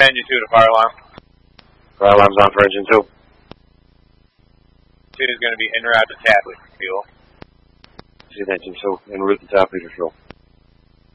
Engine 2 to fire alarm. Fire alarm's on for engine 2. 2 is going to be en route to Tapley for fuel. Engine 2, en route to Tapley for fuel.